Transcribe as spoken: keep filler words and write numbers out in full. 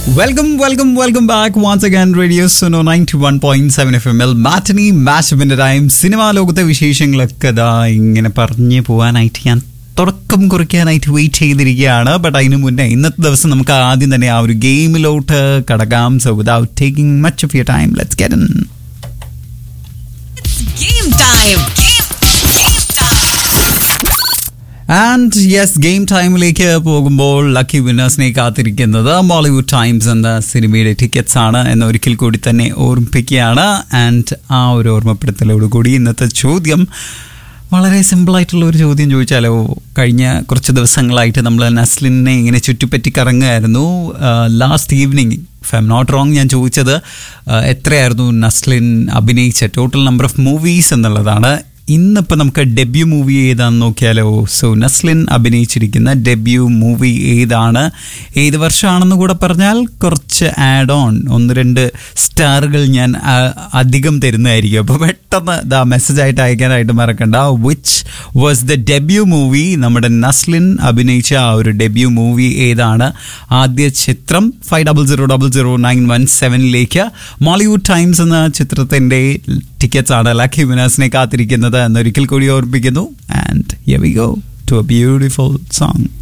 Welcome, welcome, welcome back once again. Radio Suno ninety-one point seven F M L Matinee Match-ന്റെ time. Cinema ലോകത്തെ വിശേഷങ്ങളൊക്കെ ദാ ഇങ്ങനെ പറഞ്ഞു പോകാനായിട്ട് ഞാൻ തുടക്കം കുറിക്കാനായിട്ട് വെയിറ്റ് ചെയ്തിരിക്കുകയാണ്. ബട്ട് അതിന് മുന്നേ ഇന്നത്തെ ദിവസം നമുക്ക് ആദ്യം തന്നെ ആ ഒരു ഗെയിമിലോട്ട് കടക്കാം. So without taking much of your time, let's get in. Game time. And yes, game ടൈമിലേക്ക് പോകുമ്പോൾ ലക്കി വിന്നേഴ്സിനെ കാത്തിരിക്കുന്നത് മോളിവുഡ് ടൈംസ് എന്ന സിനിമയുടെ ടിക്കറ്റ്സ് ആണ് എന്ന് ഒരിക്കൽ കൂടി തന്നെ ഓർമ്മിപ്പിക്കുകയാണ്. ആൻഡ് ആ ഒരു ഓർമ്മപ്പെടുത്തലോടുകൂടി ഇന്നത്തെ ചോദ്യം വളരെ സിമ്പിളായിട്ടുള്ള ഒരു ചോദ്യം ചോദിച്ചാലോ. കഴിഞ്ഞ കുറച്ച് ദിവസങ്ങളായിട്ട് നമ്മൾ നസ്ലിനെ ഇങ്ങനെ ചുറ്റിപ്പറ്റി കറങ്ങുമായിരുന്നു. Last evening if I am not wrong ഞാൻ ചോദിച്ചത് എത്രയായിരുന്നു നസ്ലിൻ അഭിനയിച്ച ടോട്ടൽ നമ്പർ ഓഫ് മൂവീസ് എന്നുള്ളതാണ്. ഇന്നിപ്പോൾ നമുക്ക് ഡെബ്യൂ മൂവി ഏതാണെന്ന് നോക്കിയാലോ. സോ നസ്ലിൻ അഭിനയിച്ചിരിക്കുന്ന ഡെബ്യൂ മൂവി ഏതാണ്, ഏത് വർഷമാണെന്ന് കൂടെ പറഞ്ഞാൽ കുറച്ച് ആഡ് ഓൺ ഒന്ന് രണ്ട് സ്റ്റാറുകൾ ഞാൻ അധികം തരുന്നതായിരിക്കും. അപ്പോൾ പെട്ടെന്ന് ദാ മെസ്സേജായിട്ട് അയക്കാനായിട്ട് മറക്കണ്ട. Which was the debut movie, നമ്മുടെ നസ്ലിൻ അഭിനയിച്ച ആ ഒരു ഡെബ്യൂ മൂവി ഏതാണ്? ആദ്യ ചിത്രം five double zero double zero nine one സെവനിലേക്ക് Mollywood times എന്ന ചിത്രത്തിൻ്റെ ടിക്കറ്റ്സ് ആണ് ലക്കി വിനേഴ്സിനെ കാത്തിരിക്കുന്നത് എന്നൊരിക്കൽ കൂടി ഓർമ്മിപ്പിക്കുന്നു. And here we go to A beautiful song.